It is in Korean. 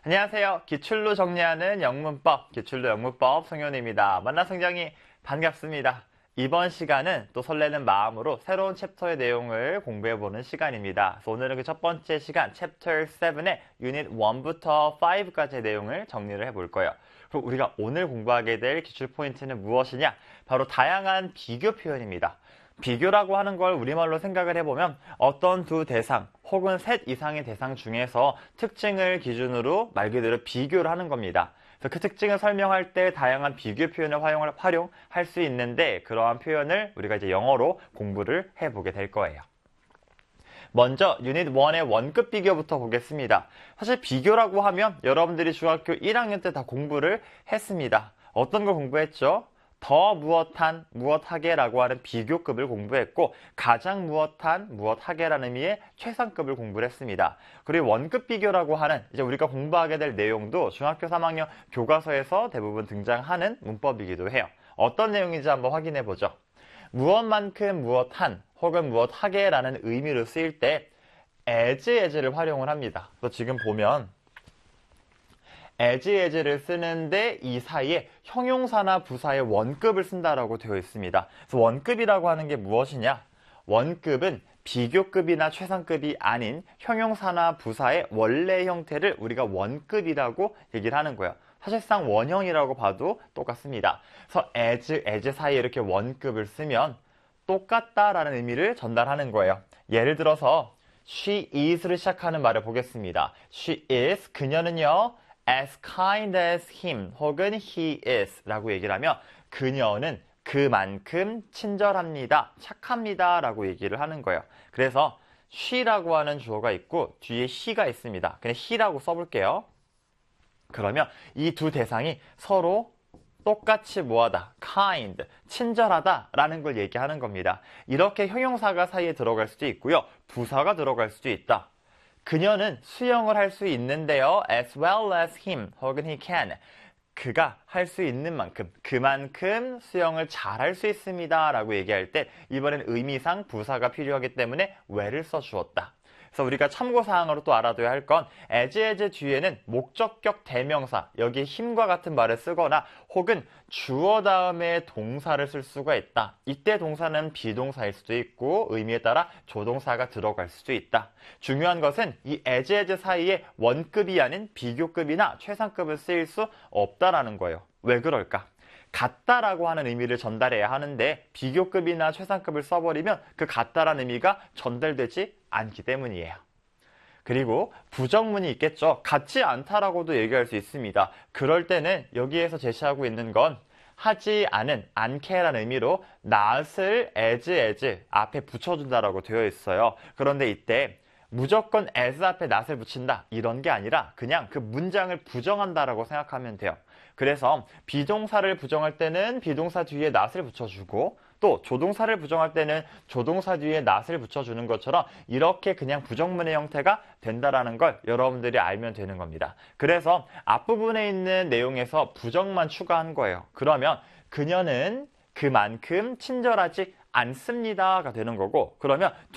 안녕하세요. 기출로 정리하는 영문법, 기출로 영문법 성현입니다. 만나 굉장히 반갑습니다. 이번 시간은 또 설레는 마음으로 새로운 챕터의 내용을 공부해보는 시간입니다. 그래서 오늘은 그 첫 번째 시간, 챕터 7의 유닛 1부터 5까지의 내용을 정리를 해볼 거예요. 그럼 우리가 오늘 공부하게 될 기출 포인트는 무엇이냐? 바로 다양한 비교 표현입니다. 비교라고 하는 걸 우리말로 생각을 해보면 어떤 두 대상 혹은 셋 이상의 대상 중에서 특징을 기준으로 말 그대로 비교를 하는 겁니다. 그래서 그 특징을 설명할 때 다양한 비교 표현을 활용할 수 있는데 그러한 표현을 우리가 이제 영어로 공부를 해보게 될 거예요. 먼저 유닛 1의 원급 비교부터 보겠습니다. 사실 비교라고 하면 여러분들이 중학교 1학년 때 다 공부를 했습니다. 어떤 걸 공부했죠? 더 무엇한, 무엇하게라고 하는 비교급을 공부했고 가장 무엇한, 무엇하게라는 의미의 최상급을 공부를 했습니다. 그리고 원급 비교라고 하는 이제 우리가 공부하게 될 내용도 중학교 3학년 교과서에서 대부분 등장하는 문법이기도 해요. 어떤 내용인지 한번 확인해 보죠. 무엇만큼 무엇한 혹은 무엇하게라는 의미로 쓰일 때 as를 활용을 합니다. 그래서 지금 보면 as를 쓰는데 이 사이에 형용사나 부사의 원급을 쓴다라고 되어 있습니다. 그래서 원급이라고 하는 게 무엇이냐? 원급은 비교급이나 최상급이 아닌 형용사나 부사의 원래 형태를 우리가 원급이라고 얘기를 하는 거예요. 사실상 원형이라고 봐도 똑같습니다. 그래서 as 사이에 이렇게 원급을 쓰면 똑같다라는 의미를 전달하는 거예요. 예를 들어서 she is를 시작하는 말을 보겠습니다. she is, 그녀는요 as kind as him 혹은 he is 라고 얘기를 하면 그녀는 그만큼 친절합니다, 착합니다 라고 얘기를 하는 거예요. 그래서 she라고 하는 주어가 있고 뒤에 he가 있습니다. 그냥 he라고 써볼게요. 그러면 이 두 대상이 서로 똑같이 뭐하다, kind, 친절하다 라는 걸 얘기하는 겁니다. 이렇게 형용사가 사이에 들어갈 수도 있고요. 부사가 들어갈 수도 있다. 그녀는 수영을 할 수 있는데요. as well as him 혹은 he can. 그가 할 수 있는 만큼, 그만큼 수영을 잘 할 수 있습니다 라고 얘기할 때 이번엔 의미상 부사가 필요하기 때문에 where를 써주었다. 그래서 우리가 참고사항으로 또 알아둬야 할 건 as 뒤에는 목적격 대명사, 여기에 힘과 같은 말을 쓰거나 혹은 주어 다음에 동사를 쓸 수가 있다. 이때 동사는 비동사일 수도 있고 의미에 따라 조동사가 들어갈 수도 있다. 중요한 것은 이 as 사이에 원급이 아닌 비교급이나 최상급을 쓰일 수 없다라는 거예요. 왜 그럴까? 같다라고 하는 의미를 전달해야 하는데 비교급이나 최상급을 써버리면 그 같다라는 의미가 전달되지 않기 때문이에요. 그리고 부정문이 있겠죠. 같지 않다라고도 얘기할 수 있습니다. 그럴 때는 여기에서 제시하고 있는 건 하지 않은, 않게라는 의미로 not을 as 앞에 붙여준다라고 되어 있어요. 그런데 이때 무조건 as 앞에 not을 붙인다 이런 게 아니라 그냥 그 문장을 부정한다라고 생각하면 돼요. 그래서 비동사를 부정할 때는 비동사 뒤에 not을 붙여주고 또 조동사를 부정할 때는 조동사 뒤에 not을 붙여주는 것처럼 이렇게 그냥 부정문의 형태가 된다라는 걸 여러분들이 알면 되는 겁니다. 그래서 앞부분에 있는 내용에서 부정만 추가한 거예요. 그러면 그녀는 그만큼 친절하지 않습니다가 되는 거고 그러면